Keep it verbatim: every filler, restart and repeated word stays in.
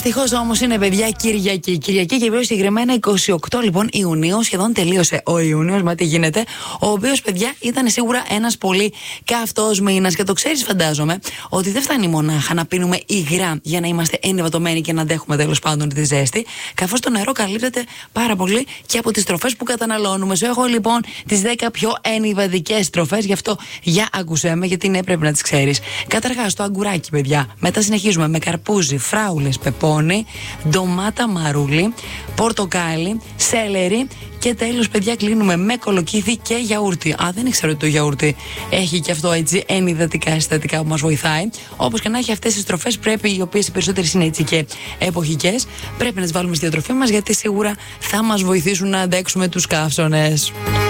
Ευτυχώς όμως είναι, παιδιά, Κυριακή. Κυριακή και πιο συγκεκριμένα εικοστή όγδοη λοιπόν Ιουνίου, σχεδόν τελείωσε ο Ιούνιος, μα τι γίνεται. Ο οποίος, παιδιά, ήταν σίγουρα ένας πολύ καυτός μήνας. Και το ξέρεις, φαντάζομαι, ότι δεν φτάνει μονάχα να πίνουμε υγρά για να είμαστε ενυδατωμένοι και να αντέχουμε τέλος πάντων τη ζέστη. Καθώς το νερό καλύπτεται πάρα πολύ και από τις τροφές που καταναλώνουμε. Σου έχω λοιπόν τις δέκα πιο ενυδατικές τροφές, γι' αυτό για ακούσέ με, γιατί ναι, πρέπει να τις ξέρεις. Καταρχάς, το αγκουράκι, παιδιά. Μετά συνεχίζουμε με καρπούζι, φράουλες, πεπόνι, ντομάτα μαρούλι, πορτοκάλι, σέλερι και τέλος, παιδιά, κλείνουμε με κολοκύθι και γιαούρτι. Α, δεν ήξερα ότι το γιαούρτι έχει και αυτό έτσι ενυδατικά συστατικά που μας βοηθάει. Όπως και να έχει, αυτές τις τροφές πρέπει, οι οποίες οι περισσότερες είναι έτσι και εποχικές, πρέπει να τις βάλουμε στη διατροφή μας, γιατί σίγουρα θα μας βοηθήσουν να αντέξουμε τους καύσωνες.